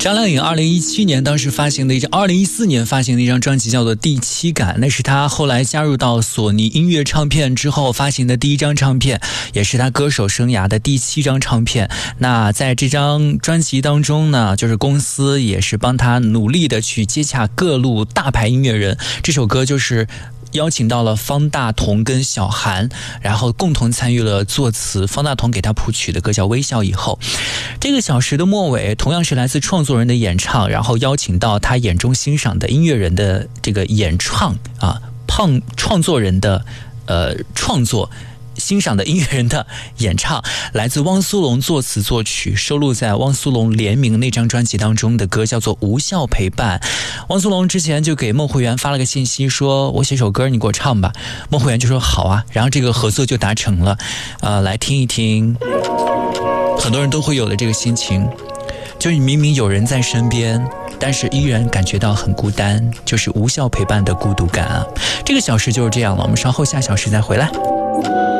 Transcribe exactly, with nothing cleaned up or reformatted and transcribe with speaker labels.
Speaker 1: 张靓颖二零一七年当时发行的一张，二零一四年发行的一张专辑叫做《第七感》，那是她后来加入到索尼音乐唱片之后发行的第一张唱片，也是她歌手生涯的第七张唱片。那在这张专辑当中呢，就是公司也是帮她努力的去接洽各路大牌音乐人，这首歌就是邀请到了方大同跟小韩，然后共同参与了作词，方大同给他谱曲的歌叫《微笑以后》。这个小时的末尾同样是来自创作人的演唱，然后邀请到他眼中欣赏的音乐人的这个演唱啊，胖创作人的呃创作欣赏的音乐人的演唱，来自汪苏泷作词作曲，收录在汪苏泷联名那张专辑当中的歌叫做《无效陪伴》。汪苏泷之前就给孟慧圆发了个信息，说我写首歌你给我唱吧，孟慧圆就说好啊，然后这个合作就达成了。呃，来听一听很多人都会有的这个心情，就是明明有人在身边，但是依然感觉到很孤单，就是无效陪伴的孤独感啊。这个小时就是这样了，我们稍后下小时再回来。